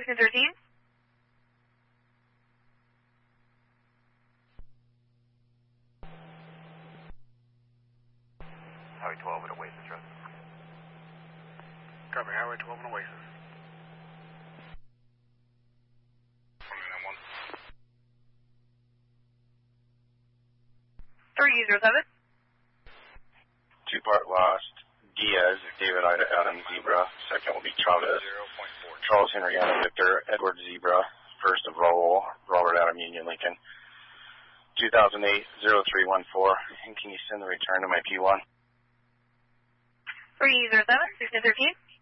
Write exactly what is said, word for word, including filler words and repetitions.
sixteen thirteen. Highway twelve at Oasis, trust. Copy, Highway twelve and Oasis. three zero seven. Two part lost. Diaz, David Ida Adam Zebra. Second will be Chavez. Charles Henry Adam Victor, Edward Zebra. First of Raul, Robert Adam Union Lincoln. two thousand eight oh three one four. And can you send the return to my P one? three zero seven, sixteen thirteen.